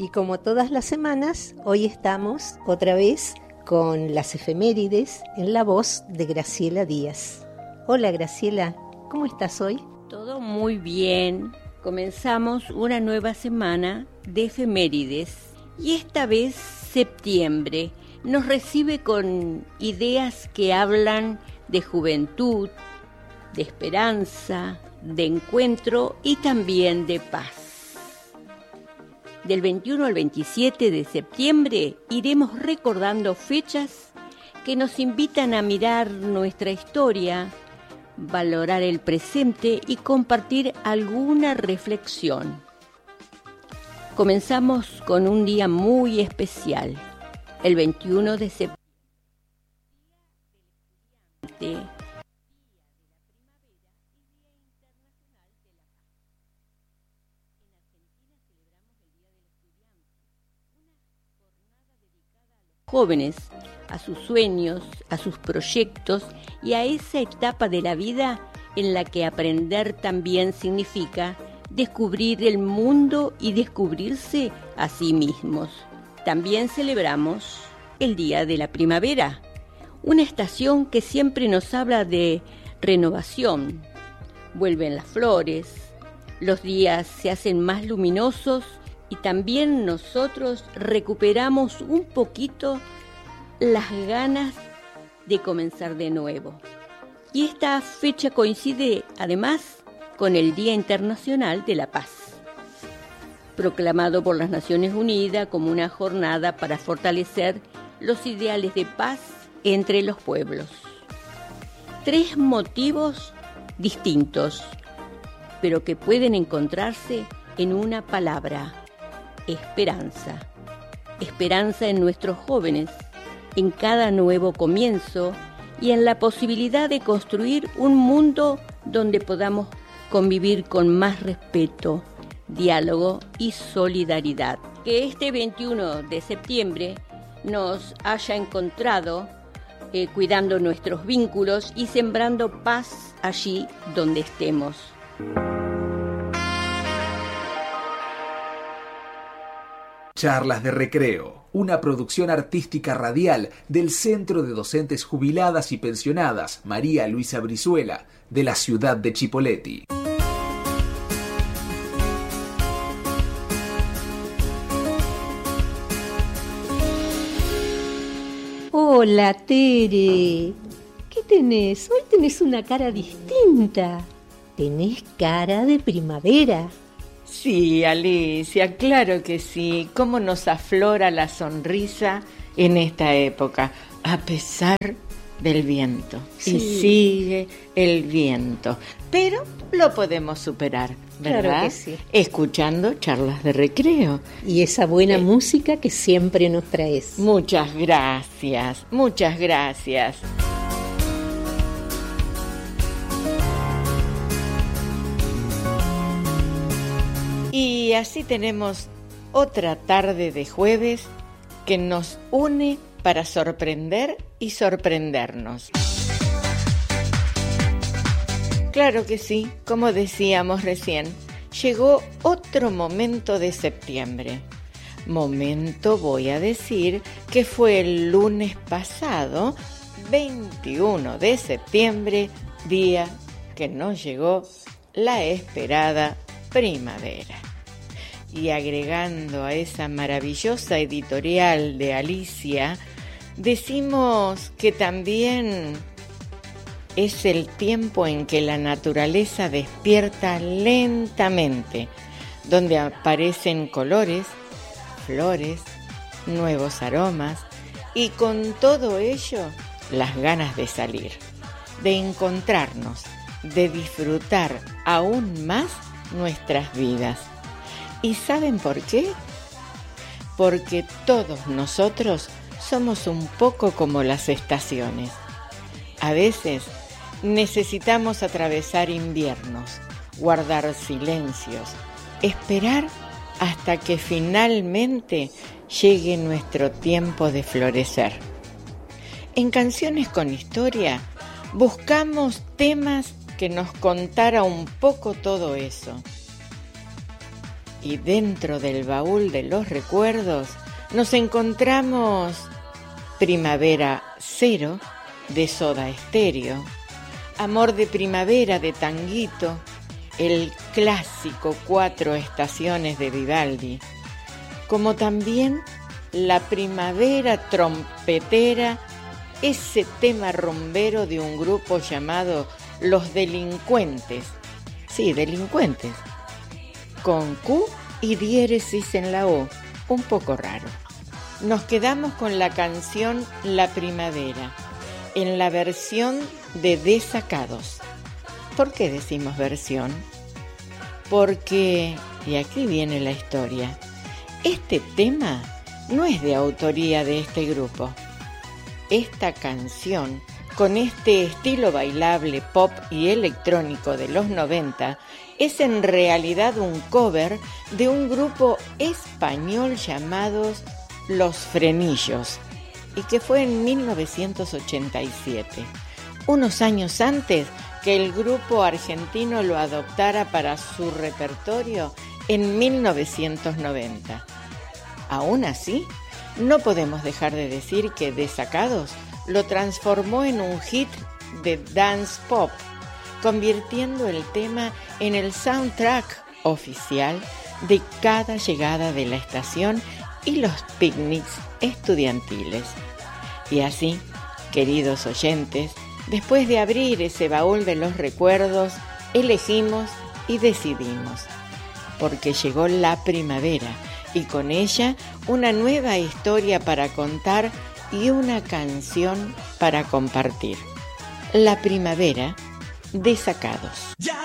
Y como todas las semanas, hoy estamos otra vez con las efemérides en la voz de Graciela Díaz. Hola Graciela, ¿cómo estás hoy? Todo muy bien. Comenzamos una nueva semana de efemérides y esta vez septiembre nos recibe con ideas que hablan de juventud, de esperanza, de encuentro y también de paz. Del 21 al 27 de septiembre iremos recordando fechas que nos invitan a mirar nuestra historia, valorar el presente y compartir alguna reflexión. Comenzamos con un día muy especial, el 21 de septiembre. Jóvenes, a sus sueños, a sus proyectos y a esa etapa de la vida en la que aprender también significa descubrir el mundo y descubrirse a sí mismos. También celebramos el Día de la Primavera, una estación que siempre nos habla de renovación. Vuelven las flores, los días se hacen más luminosos y también nosotros recuperamos un poquito las ganas de comenzar de nuevo. Y esta fecha coincide además con el Día Internacional de la Paz, proclamado por las Naciones Unidas como una jornada para fortalecer los ideales de paz entre los pueblos. 3 motivos distintos, pero que pueden encontrarse en una palabra: esperanza. Esperanza en nuestros jóvenes, en cada nuevo comienzo y en la posibilidad de construir un mundo donde podamos convivir con más respeto, diálogo y solidaridad. Que este 21 de septiembre nos haya encontrado cuidando nuestros vínculos y sembrando paz allí donde estemos. Charlas de Recreo, una producción artística radial del Centro de Docentes Jubiladas y Pensionadas María Luisa Brizuela, de la ciudad de Chipoleti. Hola Tere, ¿qué tenés? Hoy tenés una cara distinta. Tenés cara de primavera. Sí, Alicia, claro que sí. Cómo nos aflora la sonrisa en esta época, a pesar del viento. Sí. Y sigue el viento. Pero lo podemos superar, ¿verdad? Claro que sí. Escuchando charlas de recreo. Y esa buena música que siempre nos traes. Muchas gracias, muchas gracias. Y así tenemos otra tarde de jueves que nos une para sorprender y sorprendernos. Claro que sí, como decíamos recién, llegó otro momento de septiembre. Momento, voy a decir, que fue el lunes pasado, 21 de septiembre, día que nos llegó la esperada primavera. Y agregando a esa maravillosa editorial de Alicia, decimos que también es el tiempo en que la naturaleza despierta lentamente, donde aparecen colores, flores, nuevos aromas y con todo ello las ganas de salir, de encontrarnos, de disfrutar aún más nuestras vidas. ¿Y saben por qué? Porque todos nosotros somos un poco como las estaciones. A veces necesitamos atravesar inviernos, guardar silencios, esperar hasta que finalmente llegue nuestro tiempo de florecer. En Canciones con Historia buscamos temas que nos contara un poco todo eso. Y dentro del baúl de los recuerdos nos encontramos Primavera Cero de Soda Stereo, Amor de Primavera de Tanguito, el clásico 4 estaciones de Vivaldi, como también La Primavera Trompetera, ese tema rumbero de un grupo llamado Los Delincuentes. Sí, Delincuentes, con Q y diéresis en la O, un poco raro. Nos quedamos con la canción La Primavera, en la versión de Desacados. ¿Por qué decimos versión? Porque, y aquí viene la historia, este tema no es de autoría de este grupo. Esta canción, con este estilo bailable pop y electrónico de los 90, es en realidad un cover de un grupo español llamados Los Frenillos, y que fue en 1987, unos años antes que el grupo argentino lo adoptara para su repertorio en 1990. Aún así, no podemos dejar de decir que Desacados lo transformó en un hit de dance pop, convirtiendo el tema en el soundtrack oficial de cada llegada de la estación y los picnics estudiantiles. Y así, queridos oyentes, después de abrir ese baúl de los recuerdos, elegimos y decidimos, porque llegó la primavera y con ella una nueva historia para contar y una canción para compartir. La Primavera, Desacados.